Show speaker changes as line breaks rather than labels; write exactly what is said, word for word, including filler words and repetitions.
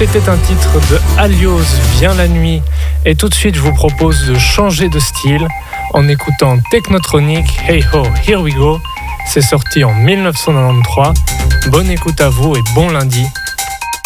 c'était un titre de Alios, Vient la nuit. Et tout de suite, je vous propose de changer de style en écoutant Technotronic, Hey Ho, Here We Go. C'est sorti en mille neuf cent quatre-vingt-treize. Bonne écoute à vous et bon lundi